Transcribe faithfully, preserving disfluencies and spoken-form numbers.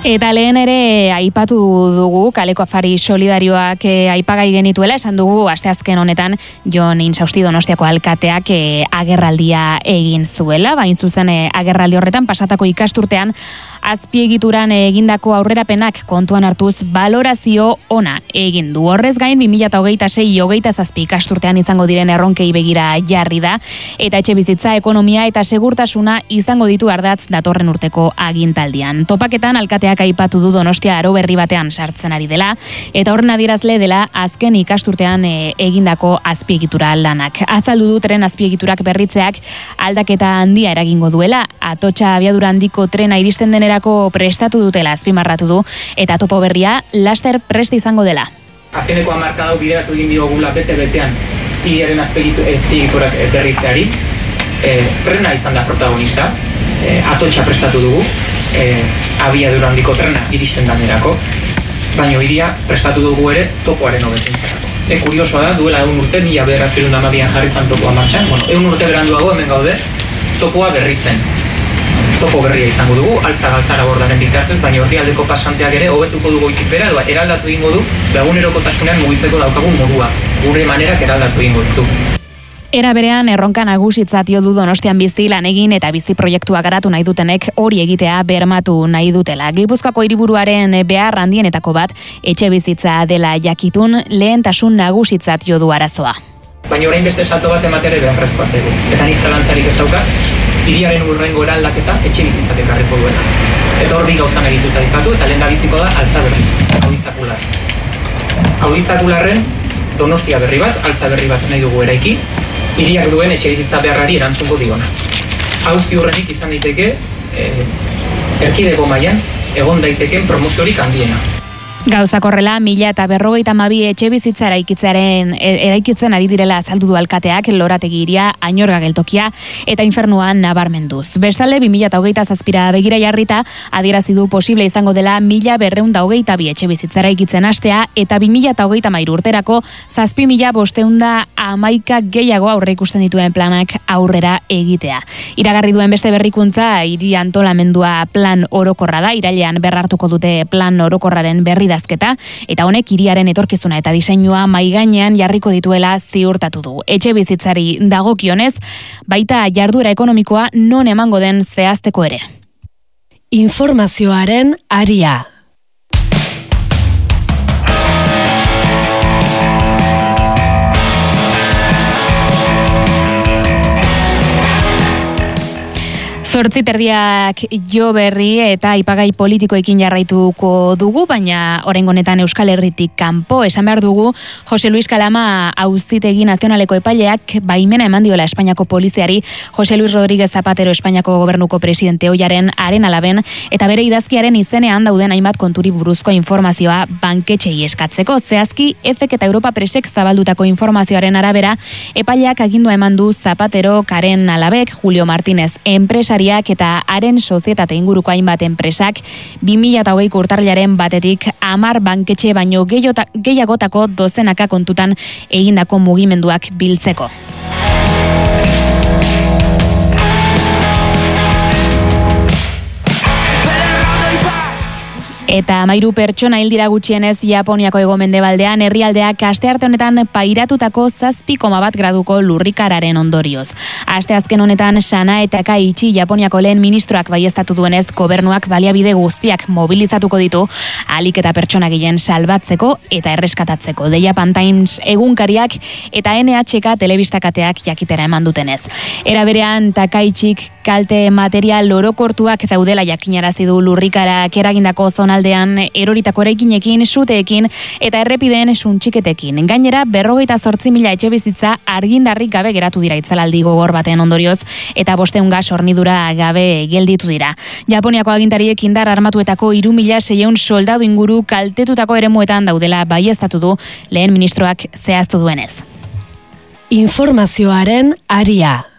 Eta lehen ere aipatu dugu, kaleko afari solidarioak e, aipagai genituela, esan dugu asteazken honetan Jon Insausti Donostiako alkateak e, agerraldia egin zuela, bain zuzen e, agerraldi horretan pasatako ikasturtean azpiegituran egindako aurrerapenak kontuan hartuz balorazio ona egin du. Horrez gain bi mila hogeita sei hogeita zazpi ikasturtean izango diren erronkei begira jarri da, eta etxebizitza, ekonomia eta segurtasuna izango ditu ardatz datorren urteko agintaldian. Topaketan alkateak aipatu du Donostia aro berri batean sartzen ari dela, eta horren adierazle dela azken ikasturtean e, egindako azpiegitura lanak. Azaldu du tren azpiegiturak berritzeak aldaketa handia eragingo duela, Atotxa abiadura handiko trena iristen denerako prestatu dutela azpimarratu du, eta topo berria laster prest izango dela. Azkeneko hamarkada bideratu egin diogula bete-betean hiriaren azpiegiturak berritzeari. E, trena izan da protagonista, e, Atotxa prestatu dugu, e, abiadura handiko trena iristen denerako, baina hiria prestatu dugu ere topoaren hobekuntzarako. E, kuriosoa da, duela egun urte, mila bederatziehun eta hamabian jarri zan topoa martxan, bueno, egun urte beranduago hemen gaude, topoa berritzen. Topo berria izango dugu, altza galtzara bordaren bitartez, baina herrialdeko pasanteak ere hobetuko dugu itxipera, edo eraldatu egingo du, egunerokotasunean mugitzeko daukagun modua, gure manerak eraldatu egingo ditu. Era berean erronka nagusitzat jo du Donostian bizi lan egin eta bizi proiektua garatu nahi dutenek hori egitea bermatu nahi dutela. Gipuzkoako hiriburuaren behar handienetako bat etxe bizitza dela jakitun lehentasun nagusitzat jo du arazoa. Baina orain beste salto bat ematere beharrezkoa zaigu. Eta nik zalantzarik ez daukat, hiriaren urrengo eraldaketa etxe bizitzak ekarriko duela. Eta hor bi gauzan egituta dikatu eta lehen da biziko da altza berri, auditzakular. Auditzakularren Donostia berri bat, altza berri bat nahi dugu eraiki, hiriak duen etxe bizitza beharrari erantzungo diona. Hau ziurrenik izan daiteke, eh, erkidego mailan egon daiteken promoziorik handiena. Gauzak horrela, mila eta berrogeita hamabi etxe bizitza eraikitzearen eraikitzen ari direla azaldu du alkateak lorategi hiria, Añorga geltokia eta infernuan nabarmenduz. Bestalde, bi mila hogeita zazpira begira jarrita, adierazi du posible izango dela mila berrehun eta hogeita bi etxe bizitza eraikitzen hastea eta bi mila hogeita hamairu urterako zazpi mila bostehun eta hamaika gehiago aurre ikusten dituen planak aurrera egitea. Iragarri duen beste berrikuntza, hiri antolamendua plan orokorra da, irailean berrartuko dute plan orokorraren berri eta honek hiriaren etorkizuna eta diseinua mahai gainean jarriko dituela ziurtatu du. Etxe bizitzari dagokionez, baita jarduera ekonomikoa non emango den zehazteko ere. Informazioaren aria. Zortzi terdiak jo berri eta aipagai politikoekin jarraituko dugu, baina oraingo honetan Euskal Herritik kanpo esan behar dugu Jose Luis Kalama auzitegi nazionaleko epaileak baimena eman diola Espainiako poliziari Jose Luis Rodríguez Zapatero Espainiako gobernuko presidente ohiaren haren alaben eta bere idazkiaren izenean dauden hainbat konturi buruzko informazioa banketxei eskatzeko. Zehazki, Efek eta Europa Presek zabaldutako informazioaren arabera, epaileak agindua eman du Zapatero, Karen Alabek, Julio Martínez enpresari eta haren sozietate inguruko hainbat enpresak bi mila hogeiko urtarrilaren batetik hamar banketxe baino gehiagotako dozenaka kontutan egindako mugimenduak biltzeko. Eta hamairu pertsona hil dira gutxienez Japoniako hego-mendebaldean herrialdeak astearte honetan pairatutako zazpi koma bat graduko lurrikararen ondorioz. Asteazken honetan Sana eta Kaichi Japoniako lehen ministroak baieztatu duenez gobernuak baliabide guztiak mobilizatuko ditu ahalik eta pertsona gehien salbatzeko eta erreskatatzeko. The Japan Times egunkariak eta N H K telebistakateak jakitera eman dutenez. Era berean Takaichik kalte material orokortuak daudela jakinarazi du lurrikarak eragindako zonaldean eroritako eraikinekin, suteekin eta errepideen suntxiketekin. Gainera, berrogeita zortzi mila etxe bizitza argindarrik gabe geratu dira itzalaldi gogor baten ondorioz eta bosteun gas hornidura gabe gelditu dira. Japoniako agintariek indar armatuetako hiru mila seiehun soldadu inguru kaltetutako eremuetan daudela baieztatu du lehen ministroak zehaztu duenez. Informazioaren aria.